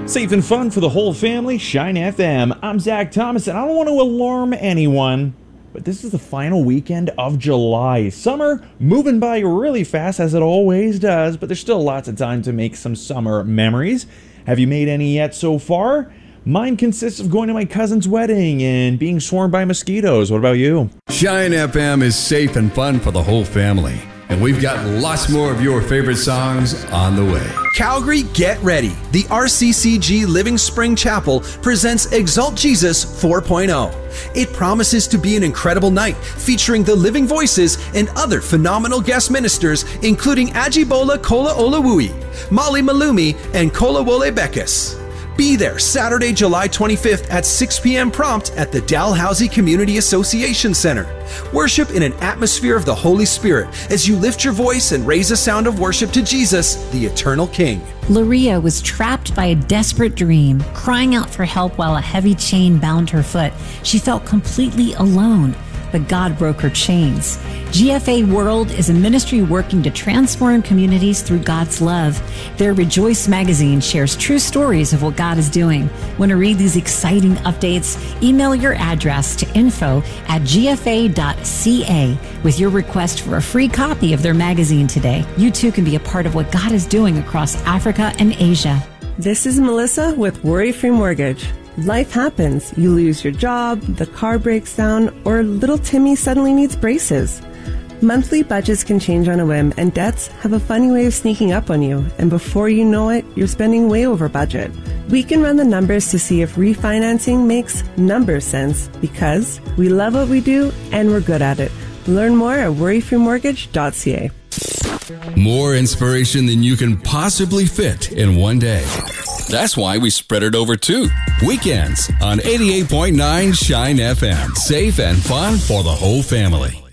Safe and fun for the whole family, Shine FM. I'm Zach Thomas, and I don't want to alarm anyone, but this is the final weekend of July. Summer moving by really fast, as it always does, but there's still lots of time to make some summer memories. Have you made any yet so far? Mine consists of going to my cousin's wedding and being swarmed by mosquitoes. What about you? Shine FM is safe and fun for the whole family. And we've got lots more of your favorite songs on the way. Calgary, get ready. The RCCG Living Spring Chapel presents Exalt Jesus 4.0. It promises to be an incredible night featuring the Living Voices and other phenomenal guest ministers, including Ajibola Kola Olawui, Molly Malumi, and Kola Wole Beckes. Be there Saturday, July 25th at 6 p.m. prompt at the Dalhousie Community Association Center. Worship in an atmosphere of the Holy Spirit as you lift your voice and raise a sound of worship to Jesus, the eternal King. Laria was trapped by a desperate dream, crying out for help while a heavy chain bound her foot. She felt completely alone, but God broke her chains. GFA World is a ministry working to transform communities through God's love. Their Rejoice magazine shares true stories of what God is doing. Want to read these exciting updates? Email your address to info@gfa.ca with your request for a free copy of their magazine today. You too can be a part of what God is doing across Africa and Asia. This is Melissa with Worry Free Mortgage. Life happens. You lose your job, the car breaks down, or little Timmy suddenly needs braces. Monthly budgets can change on a whim, and debts have a funny way of sneaking up on you, and before you know it, you're spending way over budget. We can run the numbers to see if refinancing makes number sense, because we love what we do and we're good at it. Learn more at worryfreemortgage.ca. More inspiration than you can possibly fit in one day. That's why we spread it over 2 weekends on 88.9 Shine FM. Safe and fun for the whole family.